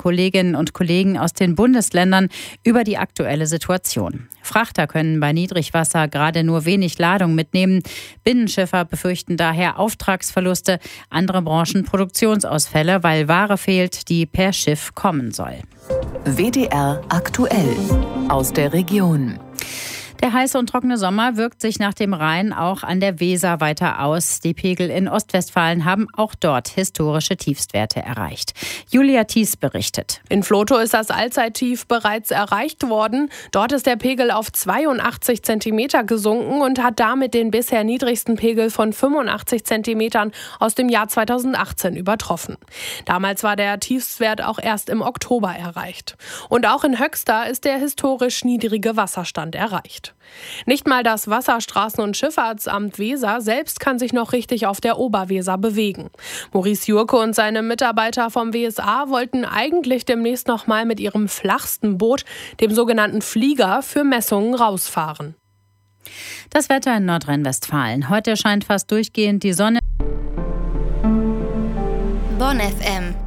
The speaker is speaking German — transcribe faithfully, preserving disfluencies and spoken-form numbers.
Kolleginnen und Kollegen aus den Bundesländern über die aktuelle Situation. Frachter können bei Niedrigwasser gerade nur wenig Ladung mitnehmen. Binnenschiffer befürchten daher Auftragsverluste, andere Branchen Produktionsausfälle, weil Ware fehlt, die per Schiff kommen soll. W D R aktuell aus der Region. Der heiße und trockene Sommer wirkt sich nach dem Rhein auch an der Weser weiter aus. Die Pegel in Ostwestfalen haben auch dort historische Tiefstwerte erreicht. Julia Thies berichtet. In Vlotho ist das Allzeittief bereits erreicht worden. Dort ist der Pegel auf zweiundachtzig Zentimeter gesunken und hat damit den bisher niedrigsten Pegel von fünfundachtzig Zentimetern aus dem Jahr zweitausendachtzehn übertroffen. Damals war der Tiefstwert auch erst im Oktober erreicht. Und auch in Höxter ist der historisch niedrige Wasserstand erreicht. Nicht mal das Wasserstraßen- und Schifffahrtsamt Weser selbst kann sich noch richtig auf der Oberweser bewegen. Maurice Jurke und seine Mitarbeiter vom W S A wollten eigentlich demnächst noch mal mit ihrem flachsten Boot, dem sogenannten Flieger, für Messungen rausfahren. Das Wetter in Nordrhein-Westfalen. Heute scheint fast durchgehend die Sonne. Bonn F M